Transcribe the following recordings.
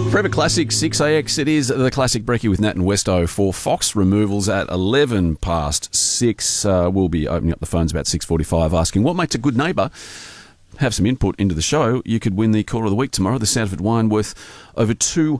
Forever Classic 6AX. It is the Classic Brekkie with Nat and Westo for Fox Removals at 11 past 6. We'll be opening up the phones about 6:45 asking what makes a good neighbour. Have some input into the show. You could win the Caller of the Week tomorrow, the Sanford wine worth over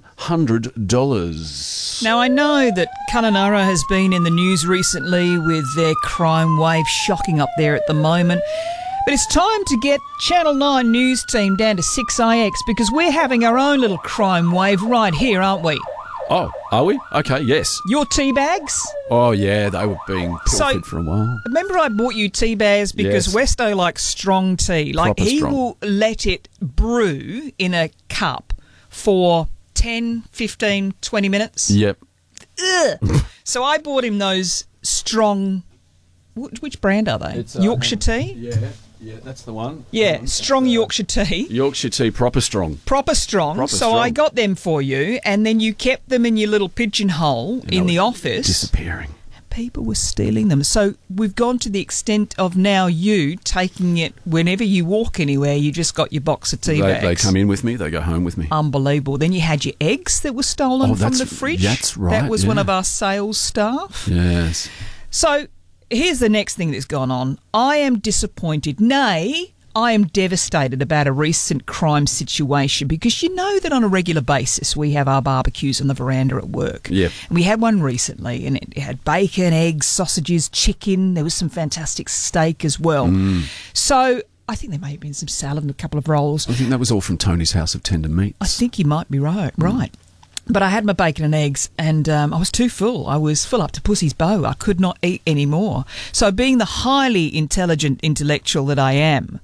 $200. Now, I know that Kununurra has been in the news recently with their crime wave shocking up there at the moment. But it's time to get Channel 9 news team down to 6IX because we're having our own little crime wave right here, aren't we? Oh, are we? Okay, yes. Your tea bags? Oh, yeah, they were being pilfered for a while. Remember I bought you tea bags because Yes. Westo likes strong tea. Like Proper he strong. will let it brew in a cup for 10, 15, 20 minutes. Yep. Ugh. So I bought him those strong... Which brand are they? It's, Yorkshire tea? Yeah, that's the one. Yeah, strong Yorkshire tea. Yorkshire tea, proper strong. Proper strong. Proper so strong. I got them for you, and then you kept them in your little pigeonhole in the office. Disappearing. People were stealing them. So we've gone to the extent of now you taking it whenever you walk anywhere, you just got your box of tea bags. They come in with me, they go home with me. Unbelievable. Then you had your eggs that were stolen from the fridge. That's right. That was one yeah. of our sales staff. Yes. So here's the next thing that's gone on. I am disappointed. Nay, I am devastated about a recent crime situation because you know that on a regular basis we have our barbecues on the veranda at work. Yep. And we had one recently and it had bacon, eggs, sausages, chicken. There was some fantastic steak as well. So I think there may have been some salad and a couple of rolls. I think that was all from Tony's House of Tender Meats. I think you might be right. But I had my bacon and eggs and I was too full. I was full up to pussy's bow. I could not eat any more. So being the highly intelligent intellectual that I am,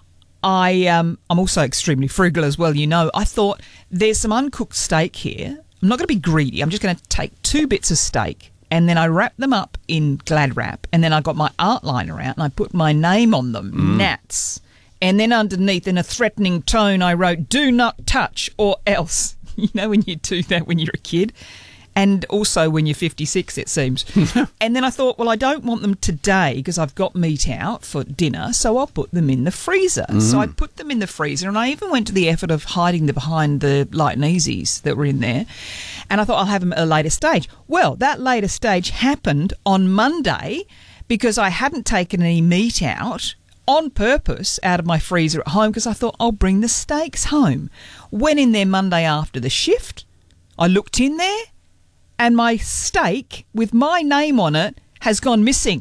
I'm also extremely frugal as well, you know. I thought there's some uncooked steak here. I'm not going to be greedy. I'm just going to take 2 bits of steak and then I wrap them up in Glad wrap and then I got my art liner out and I put my name on them, Nats. And then underneath in a threatening tone I wrote, "Do not touch or else." You know when you do that when you're a kid and also when you're 56 it seems. And then I thought, well, I don't want them today because I've got meat out for dinner, so I'll put them in the freezer. So I put them in the freezer and I even went to the effort of hiding them behind the light and easies that were in there. And I thought I'll have them at a later stage. Well, that later stage happened on Monday because I hadn't taken any meat out on purpose out of my freezer at home because I thought I'll bring the steaks home. Went in there Monday after the shift. I looked in there and my steak with my name on it has gone missing.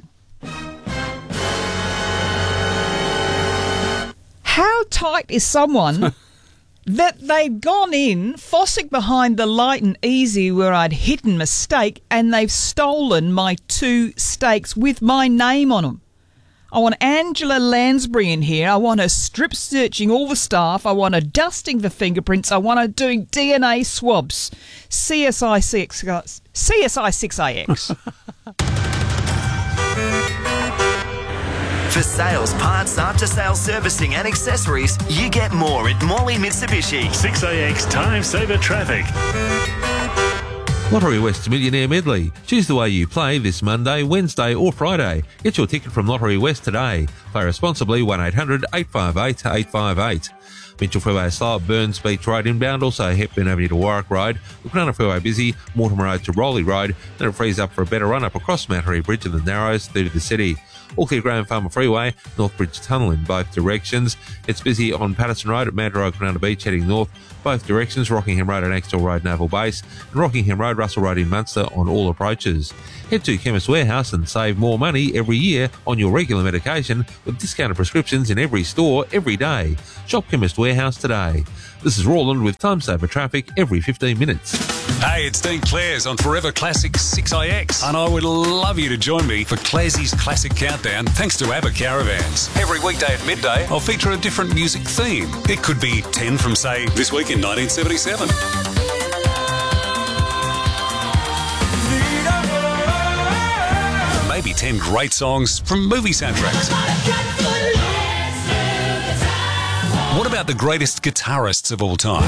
How tight is someone that they've gone in, fossing behind the light and easy where I'd hidden my steak and they've stolen my 2 steaks with my name on them? I want Angela Lansbury in here. I want her strip searching all the staff. I want her dusting for fingerprints. I want her doing DNA swabs. CSI 6IX. For sales, parts, after-sales servicing and accessories, you get more at Morley Mitsubishi. 6AX Time Saver Traffic. Lottery West's Millionaire Medley. Choose the way you play this Monday, Wednesday or Friday. Get your ticket from Lottery West today. Play responsibly 1-800-858-858. Mitchell Freeway slow up Burns Beach Road inbound, also Hepburn Avenue to Warwick Road. Looking Freeway busy, Mortimer Road to Rowley Road. Then it frees up for a better run up across Mattery Bridge and the Narrows through to the city. All clear Graham Farmer Freeway, Northbridge Tunnel in both directions. It's busy on Patterson Road at Mandurah Canada Beach heading north, both directions, Rockingham Road and Axtell Road Naval Base, and Rockingham Road, Russell Road in Munster on all approaches. Head to Chemist Warehouse and save more money every year on your regular medication with discounted prescriptions in every store every day. Shop Chemist Warehouse today. This is Roland with Time Saver Traffic every 15 minutes. Hey, it's Dean Clares on Forever Classic 6IX, and I would love you to join me for Clarsey's Classic Countdown thanks to ABBA Caravans. Every weekday at midday, I'll feature a different music theme. It could be 10 from, say, this week in 1977. Maybe 10 great songs from movie soundtracks. What about the greatest guitarists of all time?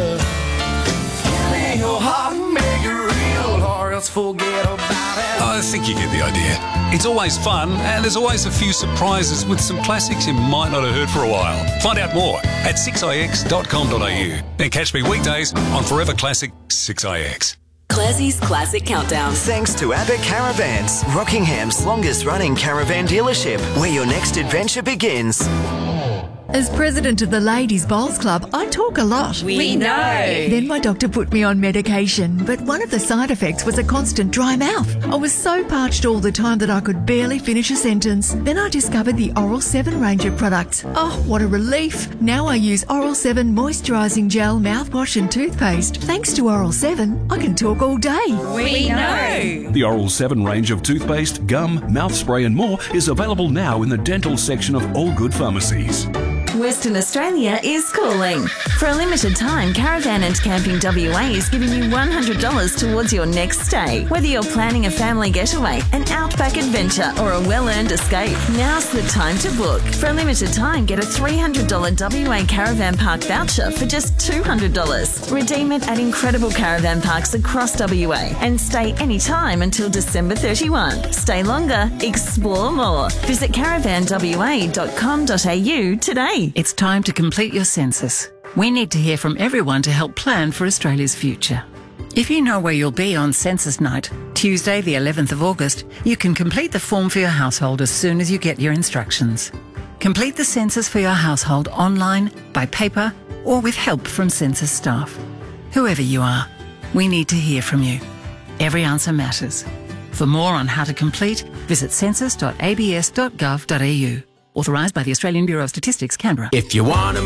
I think you get the idea. It's always fun, and there's always a few surprises with some classics you might not have heard for a while. Find out more at 6ix.com.au and catch me weekdays on Forever Classic 6ix. Classie's Classic Countdown. Thanks to Abbott Caravans, Rockingham's longest running caravan dealership, where your next adventure begins. As president of the Ladies Bowls Club, I talk a lot. We know. Then my doctor put me on medication, but one of the side effects was a constant dry mouth. I was so parched all the time that I could barely finish a sentence. Then I discovered the Oral 7 range of products. Oh, what a relief. Now I use Oral 7 moisturising gel, mouthwash and toothpaste. Thanks to Oral 7, I can talk all day. We know. The Oral 7 range of toothpaste, gum, mouth spray and more is available now in the dental section of all good pharmacies. Western Australia is calling. For a limited time, Caravan and Camping WA is giving you $100 towards your next stay. Whether you're planning a family getaway, an outback adventure, or a well-earned escape, now's the time to book. For a limited time, get a $300 WA Caravan Park voucher for just $200. Redeem it at incredible caravan parks across WA and stay anytime until December 31. Stay longer, explore more. Visit caravanwa.com.au today. It's time to complete your census. We need to hear from everyone to help plan for Australia's future. If you know where you'll be on census night, Tuesday the 11th of August, you can complete the form for your household as soon as you get your instructions. Complete the census for your household online, by paper, or with help from census staff. Whoever you are, we need to hear from you. Every answer matters. For more on how to complete, visit census.abs.gov.au. Authorised by the Australian Bureau of Statistics, Canberra. If you want to